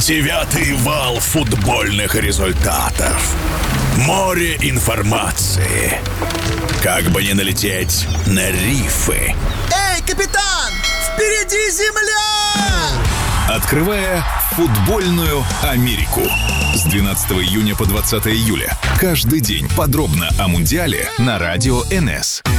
Девятый вал футбольных результатов. Море информации. Как бы не налететь на рифы. Эй, капитан! Впереди земля! Открывая футбольную Америку. С 12 июня по 20 июля. Каждый день подробно о Мундиале на Радио НС.